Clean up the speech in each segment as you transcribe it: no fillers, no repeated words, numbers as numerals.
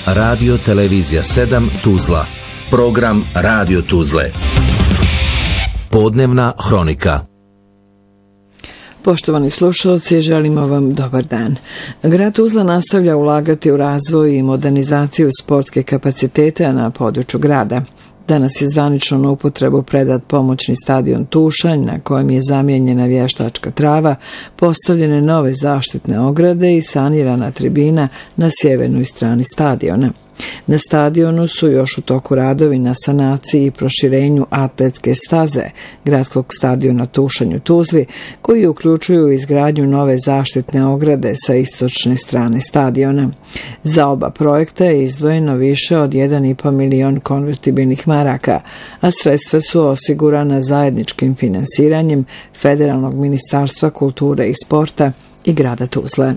Radio Televizija 7 Tuzla. Program Radio Tuzle. Podnevna hronika. Poštovani slušalci, želimo vam dobar dan. Grad Tuzla nastavlja ulagati u razvoj i modernizaciju sportske kapacitete na području grada. Danas je zvanično na upotrebu predat pomoćni stadion Tušanj, na kojem je zamijenjena vještačka trava, postavljene nove zaštitne ograde i sanirana tribina na sjevernoj strani stadiona. Na stadionu su još u toku radovi na sanaciji i proširenju atletske staze gradskog stadiona Tušanj u Tuzli, koji uključuju izgradnju nove zaštitne ograde sa istočne strane stadiona. Za oba projekta je izdvojeno više od 1,5 milion konvertibilnih maraka, a sredstva su osigurana zajedničkim finansiranjem Federalnog ministarstva kulture i sporta i grada Tuzle.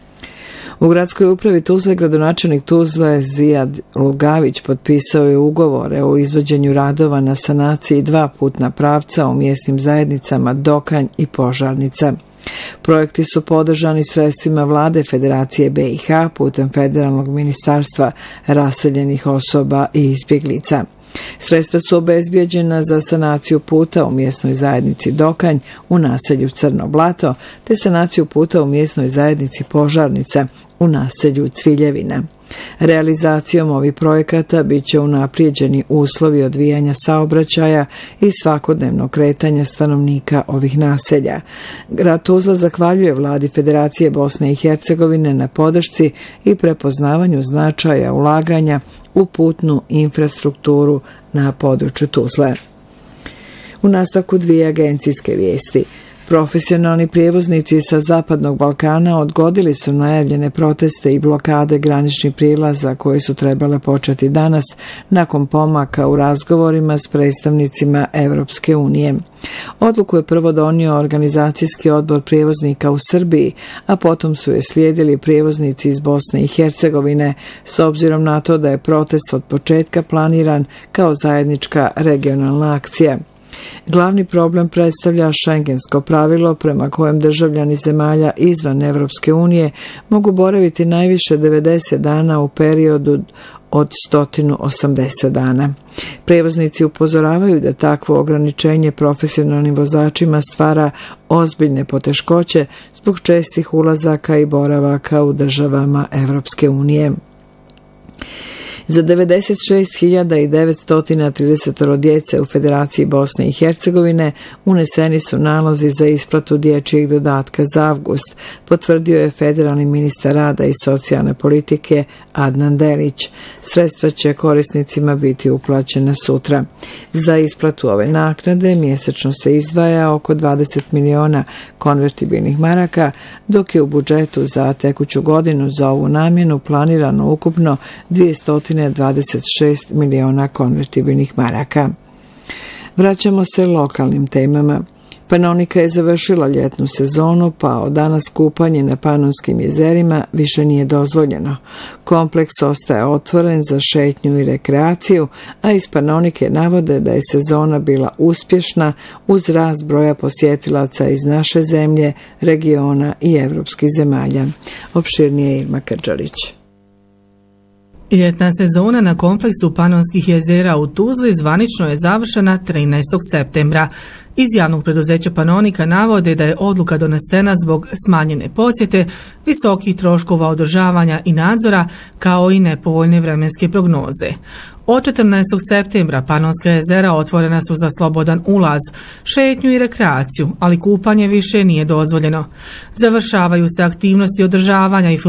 U gradskoj upravi Tuzle gradonačelnik Tuzle Zijad Lugavić potpisao je ugovore o izvođenju radova na sanaciji 2 putna pravca u mjesnim zajednicama Dokanj i Požarnica. Projekti su podržani sredstvima Vlade Federacije BiH putem Federalnog ministarstva raseljenih osoba i izbjeglica. Sredstva su obezbijeđena za sanaciju puta u mjesnoj zajednici Dokanj u naselju Crno Blato, te sanaciju puta u mjesnoj zajednici Požarnica u naselju Cviljevina. Realizacijom ovih projekata bit će unaprijeđeni uslovi odvijanja saobraćaja i svakodnevnog kretanja stanovnika ovih naselja. Grad Tuzla zahvaljuje Vladi Federacije Bosne i Hercegovine na podršci i prepoznavanju značaja ulaganja u putnu infrastrukturu na području Tuzle. U nastavku 2 agencijske vijesti. Profesionalni prijevoznici sa Zapadnog Balkana odgodili su najavljene proteste i blokade graničnih prijelaza koje su trebale početi danas nakon pomaka u razgovorima s predstavnicima Europske unije. Odluku je prvo donio organizacijski odbor prijevoznika u Srbiji, a potom su je slijedili prijevoznici iz Bosne i Hercegovine, s obzirom na to da je protest od početka planiran kao zajednička regionalna akcija. Glavni problem predstavlja šengensko pravilo prema kojem državljani zemalja izvan Europske unije mogu boraviti najviše 90 dana u periodu od 180 dana. Prijevoznici upozoravaju da takvo ograničenje profesionalnim vozačima stvara ozbiljne poteškoće zbog čestih ulazaka i boravaka u državama Europske unije. Za 96.930 djece u Federaciji Bosne i Hercegovine uneseni su nalozi za isplatu dječjeg dodatka za avgust, potvrdio je federalni ministar rada i socijalne politike Adnan Delić. Sredstva će korisnicima biti uplaćena sutra. Za isplatu ove naknade mjesečno se izdvaja oko 20 miliona konvertibilnih maraka, dok je u budžetu za tekuću godinu za ovu namjenu planirano ukupno 226 miliona konvertibilnih maraka. Vraćamo se lokalnim temama. Panonika je završila ljetnu sezonu, pa od danas kupanje na Panonskim jezerima više nije dozvoljeno. Kompleks ostaje otvoren za šetnju i rekreaciju, a iz Panonike navode da je sezona bila uspješna uz rast broja posjetilaca iz naše zemlje, regiona i evropskih zemalja. Opširnije Irma Krđarić. Ljetna sezona na kompleksu Panonskih jezera u Tuzli zvanično je završena 13. septembra. Iz javnog preduzeća Panonika navode da je odluka donesena zbog smanjene posjete, visokih troškova održavanja i nadzora, kao i nepovoljne vremenske prognoze. Od 14. septembra Panonska jezera otvorena su za slobodan ulaz, šetnju i rekreaciju, ali kupanje više nije dozvoljeno. Završavaju se aktivnosti održavanja i